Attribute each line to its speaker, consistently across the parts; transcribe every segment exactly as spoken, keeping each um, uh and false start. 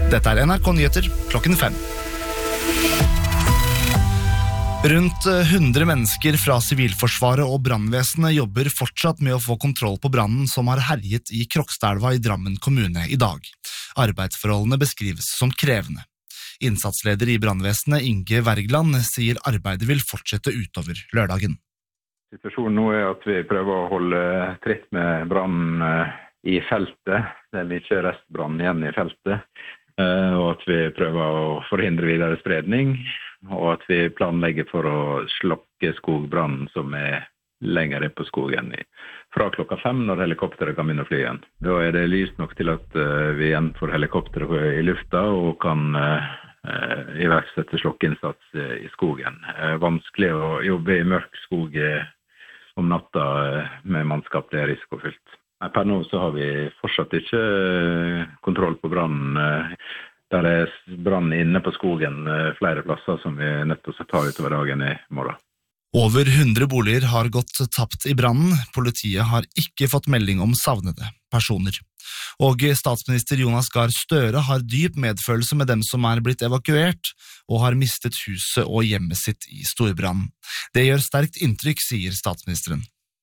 Speaker 1: Dette er N R K Nyheter klokken fem. Rundt hundre mennesker fra Sivilforsvaret og brannvesenet jobber fortsatt med å få kontroll på brannen som har herjet i Krokstadelva i Drammen kommune i dag. Arbeidsforholdene beskrives som krevende. Innsatsleder i brannvesenet Inge Wergeland sier arbeidet vil fortsette utover lørdagen.
Speaker 2: Situasjonen nå er at vi prøver å holde tritt med brannen i feltet. Det er mye restbrann igjen i feltet. Og at vi prøver å forhindre videre spredning, og at vi planlegger for å slokke skogbrannen som er lenger inn på skogen fra klokka fem når helikopteret kan begynne å fly igjen. Da er det lyst nok til at vi igjen får helikopteret i lufta og kan iverksette slokkeinnsats i skogen. Vanskelig å jobbe i mørk skog om natta med mannskap, det er risikofylt. Per nå så har vi fortsatt ikke kontroll på brannen. Der er brann inne på skogen flere plasser som vi er nødt til å ta utover dagen i morgen.
Speaker 1: Over hundre boliger har gått tapt i brannen. Politiet har ikke fått melding om savnede personer. Og statsminister Jonas Gahr Støre har dyp medfølelse med dem som er blitt evakuert og har mistet huset og hjemmet sitt i storbrann. Det gjør sterkt inntrykk, sier statsministeren.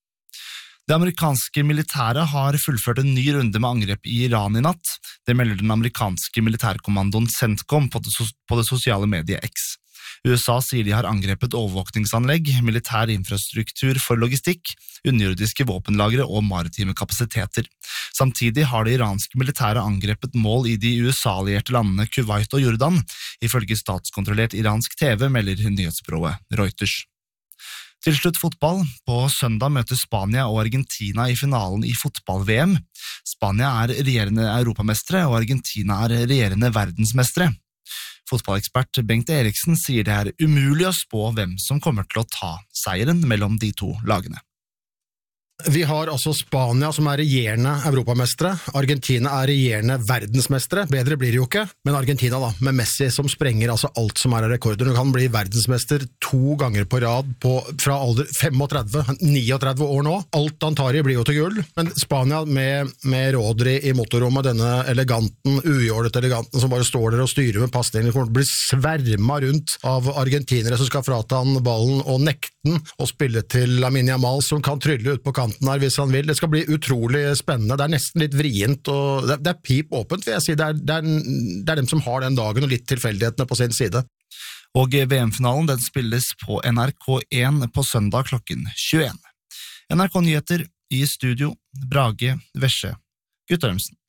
Speaker 1: Det amerikanske militæret har fullført en ny runde med angrep i Iran i natt. Det melder den amerikanske militærkommandoen CENTCOM på det, på det sosiale mediet X. U S A sier de har angrepet overvåkningsanlegg, militær infrastruktur for logistikk, underjordiske våpenlagre og maritime kapasiteter. Samtidig har det iranske militæret angrepet mål i de U S A-allierte landene Kuwait og Jordan, ifølge statskontrollert iransk T V, melder nyhetsbyrået Reuters. Til slutt fotball. På søndag møter Spania og Argentina i finalen i fotball-V M. Spania er regjerende europamestre, og Argentina er regjerende verdensmestre. Fotballekspert Bengt Eriksen sier det er umulig å spå hvem som kommer til å ta seieren mellom de to lagene.
Speaker 3: Vi har altså Spania som er regjerende europamestre, Argentina er regjerende verdensmestre, bedre blir det jo ikke, men Argentina da, med Messi som sprenger altså alt som er av rekorder. Du kan bli verdensmester to ganger på rad på, fra alder femogtredve, niogtredve år nå. Alt han tar i blir jo til gull, men Spania med, med Rodri i motorrommet, denne eleganten, ujålet eleganten som bare står der og styrer med passningen, kommer til å bli sverma rundt av argentinere som skal frata han ballen og nekte den og spille til Lamine Yamal som kan trylle ut på kanten her hvis han vil. Det skal bli utrolig spennende. Det er nesten litt vrient, og det, det er pip åpent, vil jeg si. Det er, det, er, det er dem som har den dagen og litt tilfeldighetene på sin side.
Speaker 1: Og V M-finalen den spilles på N R K én på søndag klokken tjueen. N R K Nyheter i studio, Brage Vesje, Guttormsen.